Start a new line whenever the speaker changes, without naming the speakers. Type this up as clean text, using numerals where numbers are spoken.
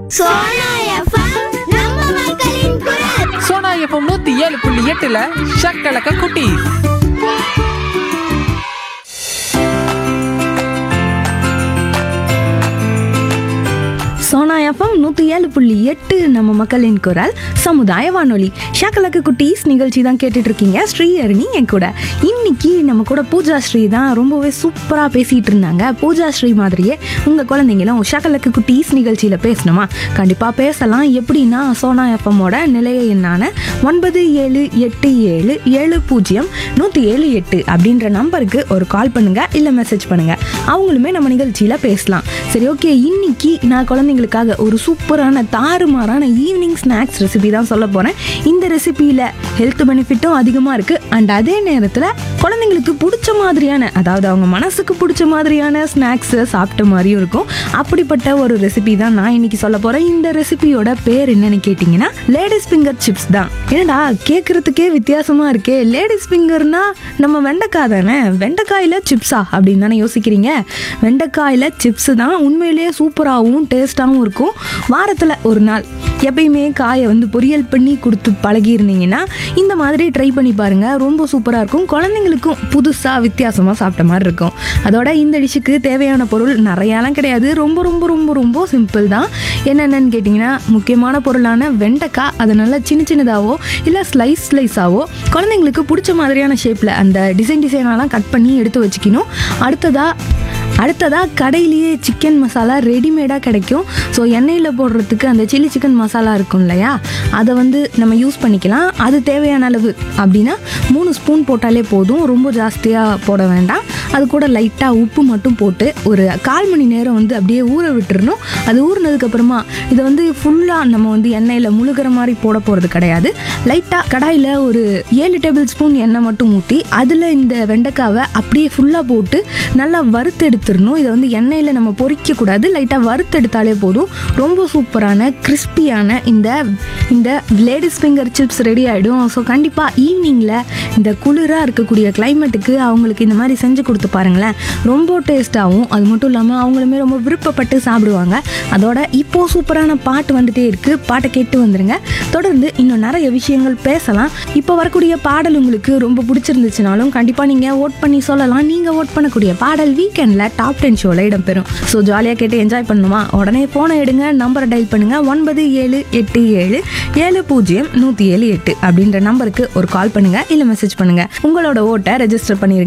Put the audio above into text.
Sona FM நம்ம மக்களின் குரல்.
சோனா எஃப்எம் 107.8 ஷக்கலக்க குட்டி.
சோனா எஃப்எம் 107.8 நம்ம மக்களின் குரல் சமுதாய வானொலி. ஷாக்கலக்கு குட்டீஸ் நிகழ்ச்சி தான் கேட்டுட்டு இருக்கீங்க. ஸ்ரீ அருணி என் கூட. இன்னைக்கு நம்ம கூட பூஜா ஸ்ரீ தான் ரொம்பவே சூப்பராக பேசிட்டு இருந்தாங்க. பூஜா ஸ்ரீ மாதிரியே உங்கள் குழந்தைங்களும் ஷாக்கலக்கு குட்டீஸ் நிகழ்ச்சியில் பேசணுமா? கண்டிப்பாக பேசலாம். எப்படின்னா சோனா எஃப்எம்மோட நிலைய எண்ணான 9777070178 அப்படின்ற நம்பருக்கு ஒரு கால் பண்ணுங்க, இல்லை மெசேஜ் பண்ணுங்க. அவங்களுமே நம்ம நிகழ்ச்சியில் பேசலாம். சரி, ஓகே. இன்னைக்கு நான் குழந்தைங்களுக்காக ஒரு சூப்பரான தாறுமாறான ஈவினிங் ஸ்நாக்ஸ் ரெசிபி தான் சொல்ல போகிறேன். இந்த ரெசிபியில் ஹெல்த் பெனிஃபிட்டும் அதிகமாக இருக்குது. அண்ட் அதே நேரத்தில் குழந்தைங்களுக்கு பிடிச்ச மாதிரியான, அதாவது அவங்க மனசுக்கு பிடிச்ச மாதிரியான ஸ்நாக்ஸை சாப்பிட்ட மாதிரியும் இருக்கும். அப்படிப்பட்ட ஒரு ரெசிபி தான் நான் இன்னைக்கு சொல்ல போகிறேன். இந்த ரெசிபியோட பேர் என்னன்னு கேட்டிங்கன்னா லேடிஸ் ஃபிங்கர் சிப்ஸ் தான். என்னடா கேட்குறதுக்கே வித்தியாசமாக இருக்கே, லேடிஸ் ஃபிங்கர்னா நம்ம வெண்டைக்காய் தானே, வெண்டைக்காயில் சிப்ஸா அப்படின்னு தானே யோசிக்கிறீங்க. வெண்டைக்காயில் சிப்ஸு தான். உண்மையிலேயே சூப்பராகவும் டேஸ்ட்டாகவும் இருக்கும். வாரத்தில் ஒரு நாள் எப்பயுமே காயை வந்து பொரியல் பண்ணி கொடுத்து பழகியிருந்தீங்கன்னா இந்த மாதிரி ட்ரை பண்ணி பாருங்கள். ரொம்ப சூப்பராக இருக்கும். குழந்தைங்களுக்கும் புதுசாக வித்தியாசமாக சாப்பிட்ட மாதிரி இருக்கும். அதோட இந்த டிஷ்ஷுக்கு தேவையான பொருள் நிறையாலாம் கிடையாது. ரொம்ப ரொம்ப ரொம்ப ரொம்ப சிம்பிள் தான். என்னென்னு கேட்டிங்கன்னா, முக்கியமான பொருளான வெண்டைக்காய் அதை நல்லா சின்ன சின்னதாகவோ இல்லை ஸ்லைஸாவோ குழந்தைங்களுக்கு பிடிச்ச மாதிரியான ஷேப்பில் அந்த டிசைனாலாம் கட் பண்ணி எடுத்து வச்சுக்கணும். அடுத்ததாக கடையிலேயே சிக்கன் மசாலா ரெடிமேடாக கிடைக்கும். ஸோ எண்ணெயில் போடுறதுக்கு அந்த சில்லி சிக்கன் மசாலா இருக்கும் இல்லையா, அதை வந்து நம்ம யூஸ் பண்ணிக்கலாம். அது தேவையான அளவு அப்படின்னா 3 ஸ்பூன் போட்டாலே போதும். ரொம்ப ஜாஸ்தியாக போட வேண்டாம். அது கூட லைட்டாக உப்பு மட்டும் போட்டு ஒரு 1/4 மணி நேரம் வந்து அப்படியே ஊற விட்டுறணும். அது ஊறினதுக்கப்புறமா இதை வந்து ஃபுல்லாக நம்ம வந்து எண்ணெயில் முழுகிற மாதிரி போட போகிறது கிடையாது. லைட்டாக கடாயில் ஒரு 7 டேபிள் ஸ்பூன் எண்ணெய் மட்டும் ஊற்றி அதில் இந்த வெண்டைக்காவை அப்படியே ஃபுல்லாக போட்டு நல்லா வறுத்தெடுத்துடணும். இதை வந்து எண்ணெயில் நம்ம பொரிக்கக்கூடாது, லைட்டாக வறுத்தெடுத்தாலே போதும். ரொம்ப சூப்பரான கிறிஸ்பியான இந்த லேடிஸ் ஃபிங்கர் சிப்ஸ் ரெடி ஆகிடும். ஸோ கண்டிப்பாக ஈவினிங்கில் இந்த குளிராக இருக்கக்கூடிய கிளைமேட்டுக்கு அவங்களுக்கு இந்த மாதிரி செஞ்சு கொடுத்து பாருங்களேன். ரொம்ப டேஸ்ட்டாகவும், அது மட்டும் இல்லாமல் அவங்களுமே ரொம்ப விருப்பப்பட்டு சாப்பிடுவாங்க. அதோட இப்போது சூப்பரான பாட்டு வந்துட்டே இருக்குது. பாட்டை கேட்டு வந்துடுங்க. தொடர்ந்து இன்னும் நிறைய விஷயங்கள் பேசலாம். இப்போ வரக்கூடிய பாடல் உங்களுக்கு ரொம்ப பிடிச்சிருந்துச்சுனாலும் கண்டிப்பாக நீங்கள் ஓட் பண்ணி சொல்லலாம். நீங்கள் ஓட் பண்ணக்கூடிய பாடல் வீக்கெண்டில் டாப் 10 ஷோவில் இடம்பெறும். ஸோ ஜாலியாக கேட்டு என்ஜாய் பண்ணணுமா? உடனே ஃபோனை எடுங்க, நம்பரை டயல் பண்ணுங்கள். 9787700178 அப்படின்ற நம்பருக்கு ஒரு கால் பண்ணுங்கள், இல்லை மெசேஜ் பண்ணுங்கள். உங்களோட ஓட்டை ரெஜிஸ்டர் பண்ணிடுங்க.